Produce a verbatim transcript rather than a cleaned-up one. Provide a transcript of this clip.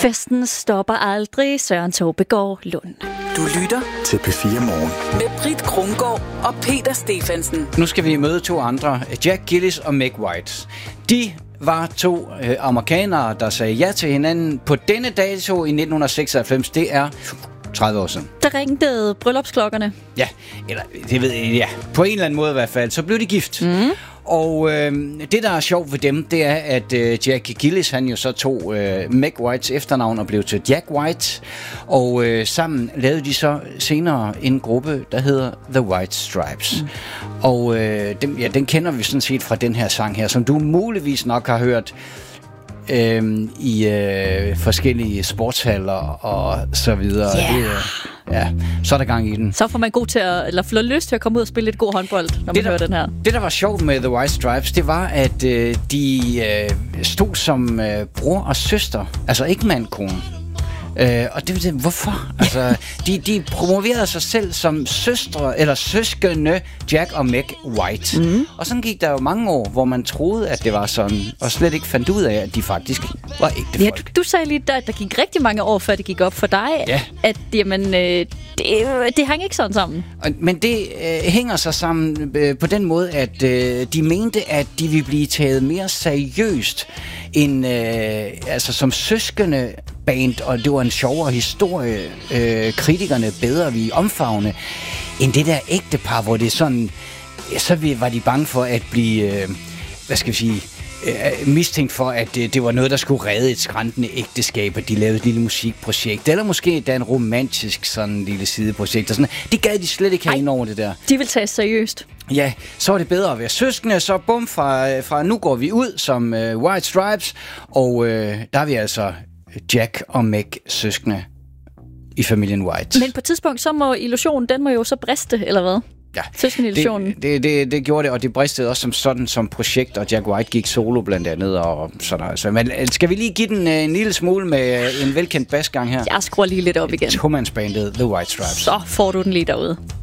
Festen stopper aldrig, Søren Tobegård Lund. Du lytter til P fire Morgen med Britt Krumgaard og Peter Stephensen. Nu skal vi møde to andre, Jack Gillis og Meg White. De var to øh, amerikanere, der sagde ja til hinanden på denne dato i nitten seksoghalvfems. Det er tredive år siden. Der ringte bryllupsklokkerne. Ja, eller det ved jeg, ja, på en eller anden måde i hvert fald. Så blev de gift. Mm. Og øh, det, der er sjovt ved dem, det er, at øh, Jack Gillis, han jo så tog øh, Meg Whites efternavn og blev til Jack White. Og øh, sammen lavede de så senere en gruppe, der hedder The White Stripes. Mm. Og øh, dem, ja, den kender vi sådan set fra den her sang her, som du muligvis nok har hørt Øhm, i øh, forskellige sportshaller og så videre. Yeah. Det, ja, så er der gang i den. Så får man god til at, eller får lyst til at komme ud og spille lidt god håndbold, når man der, hører den her. Det, der var sjovt med The White Stripes, det var, at øh, de øh, stod som øh, bror og søster. Altså ikke mand kone. Øh, og det var hvorfor? Altså, de, de promoverede sig selv som søstre, eller søskende Jack og Meg White. Mm. Og sådan gik der jo mange år, hvor man troede, at det var sådan, og slet ikke fandt ud af, at de faktisk var ægte Ja, folk. du, du sagde lige, at der gik rigtig mange år, før det gik op for dig, ja. at jamen, øh, det, det hang ikke sådan sammen. Men det øh, hænger sig sammen øh, på den måde, at øh, de mente, at de ville blive taget mere seriøst end øh, altså som søskende band, og det var en sjovere historie, øh, kritikerne bedre ville omfavne, end det der ægtepar, hvor det er sådan, ja, så var de bange for at blive, øh, hvad skal vi sige, øh, mistænkt for, at det, det var noget, der skulle redde et skrantende ægteskab, at de lavede et lille musikprojekt, eller måske der en romantisk sådan lille sideprojekt, og sådan. Det gad de slet ikke have ind over det der. De vil tage seriøst. Ja, så er det bedre at være søskende, så bum, fra, fra nu går vi ud som øh, White Stripes, og øh, der er vi altså Jack og Meg søskende i familien White. Men på et tidspunkt, så må illusionen, den må jo så briste, eller hvad? Ja, søskendeillusionen. det, det, det, det gjorde det, og det bristede også som sådan som projekt, og Jack White gik solo blandt andet, og sådan altså. Men skal vi lige give den uh, en lille smule med uh, en velkendt basgang her? Jeg skruer lige lidt op igen. Tomandsbandet The White Stripes. Så får du den lige derude.